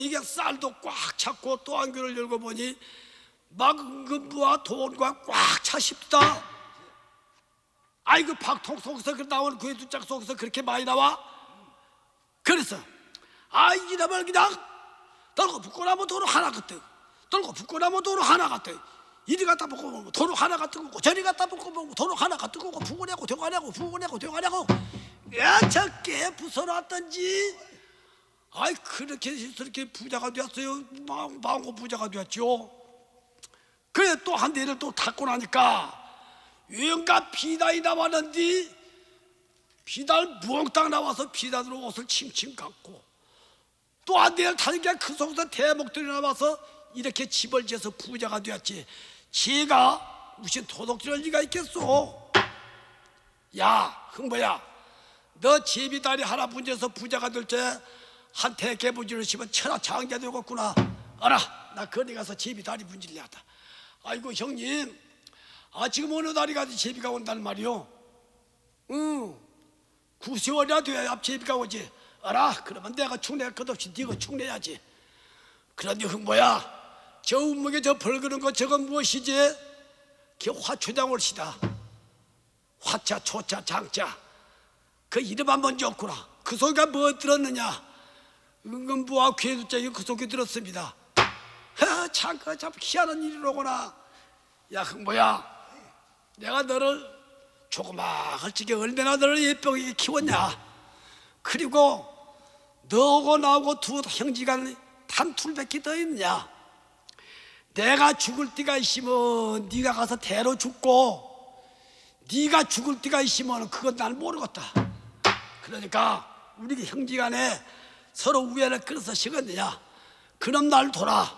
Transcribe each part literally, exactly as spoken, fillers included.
이게 쌀도 꽉 찼고 또 안교를 열고 보니 막은금부와 돈과 꽉 차십니다. 아이고 박통 속에서 나온 그 두짝 속에서 그렇게 많이 나와? 그래서 아 이놈을 그냥 떨고 붓고 나면 도로 하나 같아. 떨고 붓고 나면 도로 하나 같아. 이리 갖다 붓고 보면 도로 하나 같은 거고 저리 갖다 붓고 보면 도로 하나 같은 거고 부고내고 대가내고 부고내고 대가내고 야저게 부숴놨던지. 아이 그렇게 저렇게 부자가 되었어요. 마음고 부자가 되었죠. 그래 또 한 대를 또 탔고 나니까 유영가 비단이 나왔는데 비단 무엉땅 나와서 비단으로 옷을 칭칭 감고 또 한 대를 타는 게 그 속에서 대목들이 나와서 이렇게 집을 지어서 부자가 되었지. 지가 무슨 도둑질할 리가 있겠소. 야 흥보야, 너 제비다리 하나 분져서 부자가 될 때 한테 개분지를 치면 천하장자 되겠구나. 알아, 나 거기 가서 제비다리 분질려 하다. 아이고 형님, 아 지금 어느 달이 가도 제비가 온다는 말이요? 응, 구시월이나 돼야 제비가 오지. 알아, 그러면 내가 축내가 끝없이 네가 축내야지. 그런데 흥보야, 저 운목에 저 벌그는 거 저건 무엇이지? 그 화초장올시다. 화자 초자 장자 그 이름 한번 줬구나. 그 속에 뭐 들었느냐? 은금부와 괴두짝이 그 속에 들었습니다. 참, 그 참 희한한 일이로구나. 야 흥보야, 내가 너를 조그마할 적에 얼마나 너를 예쁘게 키웠냐. 그리고 너하고 나하고 두 형제간 단둘밖에 더 있냐. 내가 죽을 때가 있으면 네가 가서 대로 죽고 네가 죽을 때가 있으면 그건 난 모르겠다. 그러니까 우리 형제간에 서로 우애를 끌어서 시겠느냐. 그럼 날 돌아.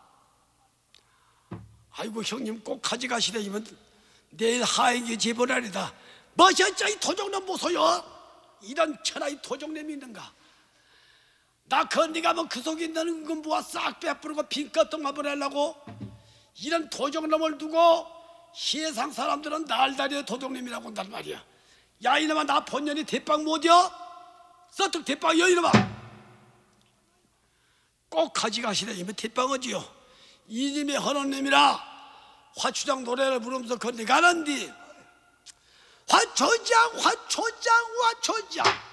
아이고 형님 꼭 가져가시려면 내일 하에게 제보라리다. 뭐셨자 이 도적놈 보소요. 이런 천하의 도적놈이 있는가. 나 건디 가면 그 속에 있는 은금부와 싹 빼뿌리고 빈껏똥만 보내려고 이런 도적놈을 두고 세상 사람들은 날다리의 도적놈이라고 한단 말이야. 야 이놈아, 나 본년이 대빵 못이여? 서뜩 대빵이여 이놈아. 꼭 가져가시려면 대빵어지요. 이님의 헌원님이라 화추장 노래를 부르면서 건디 가는디 화초장 화초장 화초장